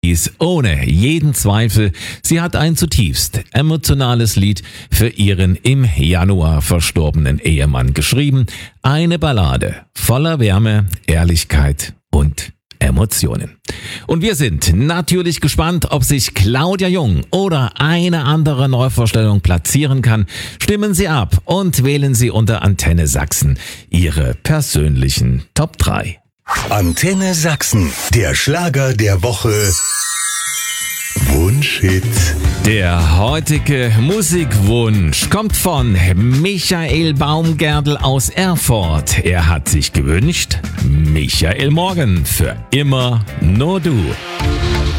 dies ohne jeden Zweifel. Sie hat ein zutiefst emotionales Lied für ihren im Januar verstorbenen Ehemann geschrieben. Eine Ballade voller Wärme, Ehrlichkeit und Emotionen. Und wir sind natürlich gespannt, ob sich Claudia Jung oder eine andere Neuvorstellung platzieren kann. Stimmen Sie ab und wählen Sie unter Antenne Sachsen Ihre persönlichen Top 3. Antenne Sachsen, der Schlager der Woche. Wunschhit. Der heutige Musikwunsch kommt von Michael Baumgärtl aus Erfurt. Er hat sich gewünscht, Michael Morgen für immer nur du.